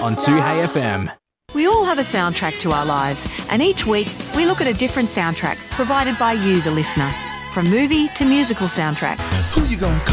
on 2HFM. We all have a soundtrack to our lives, and each week we look at a different soundtrack provided by you, the listener. From movie to musical soundtracks. Who you gonna call?